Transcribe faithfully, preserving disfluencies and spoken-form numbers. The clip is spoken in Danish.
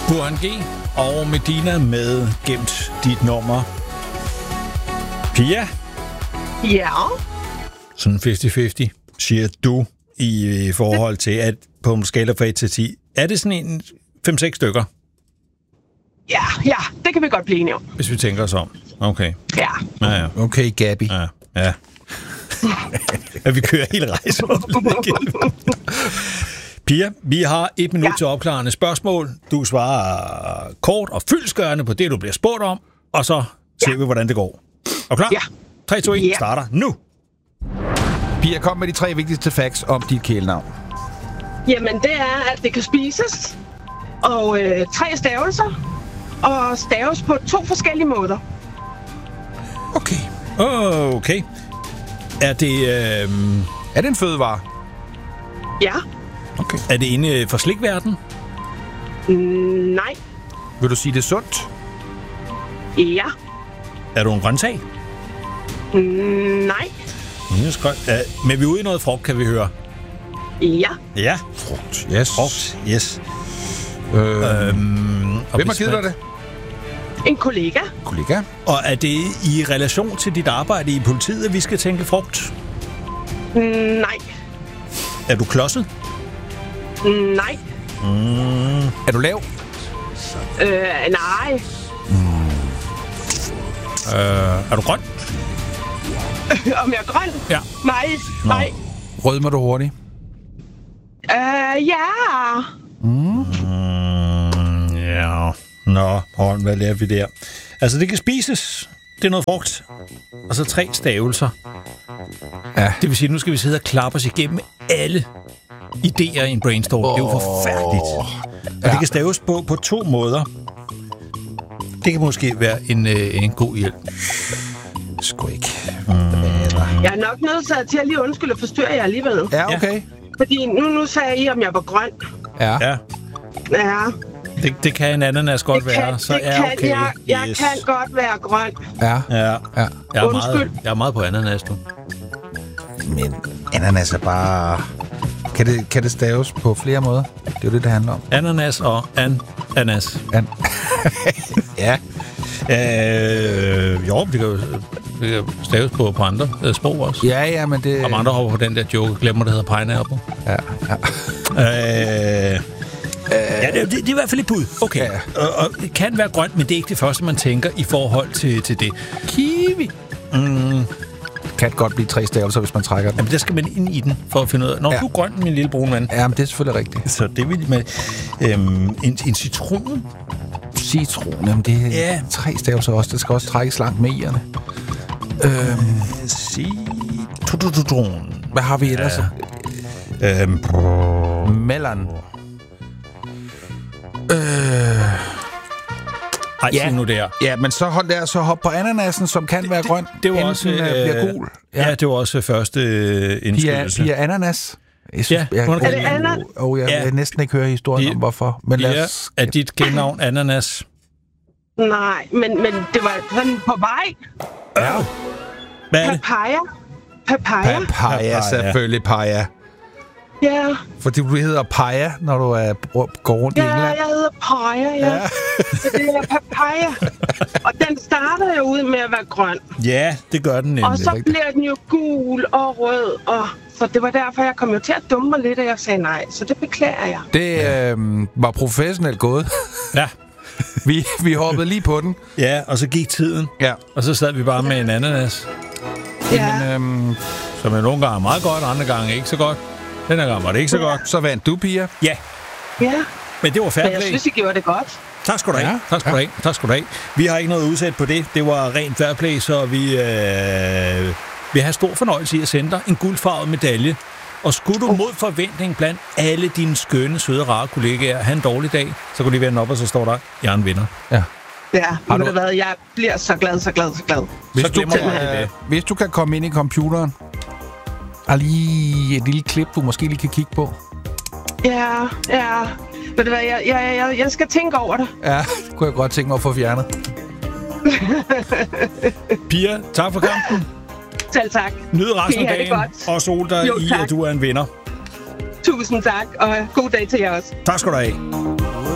Burhan G og Medina med Gemt dit nummer. Pia? Ja? Sådan halvtreds halvtreds, siger du, i forhold til, at på en skala fra et til ti. Er det sådan en fem seks stykker? Ja, ja, det kan vi godt blive enige om. Hvis vi tænker os om. Okay. Ja. Ja, ja. Okay, Gabi. Ja, ja. Ja, vi kører hele rejsen. Pia, vi har et minut ja. til opklarende spørgsmål. Du svarer kort og fyldestgørende på det, du bliver spurgt om, og så ser ja. vi, hvordan det går. Er du klar? Ja. tre, to, et, ja. starter nu. Pia, kom med de tre vigtigste facts om dit kælenavn. Jamen, det er, at det kan spises, og øh, tre stavelser, og staves på to forskellige måder. Okay. Okay. Er det... Øh... Er det en fødevare? Ja. Okay. Er det inde for slikverden? Mm, nej. Vil du sige, det er sundt? Ja. Er du en grøntsag? Mm, nej. Men vi er ude i noget frugt, kan vi høre. Ja. Ja. Frugt, yes. Frugt, yes. Øh, øhm, hvem har givet dig det? En kollega. Kollega. Og er det i relation til dit arbejde i politiet, at vi skal tænke frugt? Mm, nej. Er du klodset? Mm, nej. Mm. Er du lav? Øh, nej. Mm. Øh, er du grøn? Om jeg er grøn? Ja. Nej, Nå. nej. Rødmer du hurtigt? Øh, ja. Mm. Mm, ja. Nå, hold, hvad lærer vi der? Altså, det kan spises. Det er noget frugt. Og så tre stavelser. Ja. Det vil sige, at nu skal vi sidde og klappe os igennem alle idéer i en brainstorm. Oh. Det er jo forfærdeligt. Og ja. det kan staves på, på to måder. Det kan måske være en, øh, en god hjælp. Sgu ikke. Mm. Jeg er nok nødt til at lige undskylde og forstyrre jer alligevel. Ja, okay. Ja. Fordi nu, nu sagde I, om jeg var grøn. Ja. Ja. Ja. Det, det kan en ananas godt det kan, være, så det er kan, okay. Jeg, jeg yes. kan godt være grøn. Ja. Ja. ja. Jeg, er meget, jeg er meget på ananas, du. Men ananas er bare... Kan det, kan det staves på flere måder? Det er jo det, det handler om. Ananas og ananas. An- ja. Øh, jo, det kan jo det kan staves på, på andre øh, sprog også. Ja, ja, men det... Og andre hopper på den der joke. Glemmer, det hedder pineapple. Ja, ja. Øh... Ja, det, det, det er i hvert fald et bud. Okay. Ja. Og, og det kan være grønt, men det er ikke det første, man tænker i forhold til, til det. Kiwi. Mm. Kan godt blive tre stavelser, hvis man trækker den. Jamen, der skal man ind i den, for at finde ud af. Når ja. du er grøn, min lille brune mand. Ja, men det er selvfølgelig rigtigt. Så det vil med øhm, en, en citron. Citron, jamen det er ja. tre stavelser også. Det skal også trækkes langt med i'erne. Øhm. Citron. Hvad har vi ellers? Ja. Øhm. Melon. Øh... Ej, ja. nu der. Ja, men så hold der, så hop på ananasen, som kan det, være grøn. Det, det var også øh, bliver gul. Ja. ja, det var også første øh, indskydelse. Pia, Pia ananas. Jeg synes, ja, jeg, er det ananas? Oh, jeg, ja. jeg vil næsten ikke høre historien de, om hvorfor. Men Pia, lad os... er dit kælenavn ananas? Nej, men, men det var sådan på vej. Ja. Hvad er det? Papaya. Papaya. Papaya, selvfølgelig Paya. Ja. Fordi du hedder Paya, når du er, går rundt ja, i England. Ja, jeg hedder Paya, ja. ja. Så det er papaya. Og den starter jo ud med at være grøn. Ja, det gør den nemlig. Og så bliver den jo gul og rød. Og så det var derfor, jeg kom jo til at dumme mig lidt, og jeg sagde nej. Så det beklager jeg. Det øh, var professionelt gået. Ja. vi, vi hoppede lige på den. Ja, og så gik tiden. Ja. Og så sad vi bare med en ananas. Ja. Men, øh, som er nogle gange meget godt, andre gange ikke så godt. Den her gang var det ikke så godt. Så vandt du, Pia. Ja. Ja. Men det var fair play. Men jeg synes, I gjorde det godt. Tak skal du have. Ja. Tak skal du have. Tak skal du have. Vi har ikke noget udsat på det. Det var rent fair play, så vi øh, vi har stor fornøjelse i at sende dig en guldfarvet medalje. Og skulle du mod forventning blandt alle dine skønne, søde, rare kollegaer have en dårlig dag, så kunne de vende op, og så står der, jeg er en vinder. Ja. Ja, har du... ved hvad, jeg bliver så glad, så glad, så glad. Hvis, så du kan, det. hvis du kan komme ind i computeren, og lige et lille klip, du måske lige kan kigge på. Ja, ja. Ved du hvad, jeg, jeg, jeg, jeg skal tænke over det. Ja, det kunne jeg godt tænke mig at få fjernet. Pia, tak for kampen. Selv tak. Nyd resten af dagen, og sol dig jo, i, tak. at du er en vinder. Tusind tak, og god dag til jer også. Tak skal du have.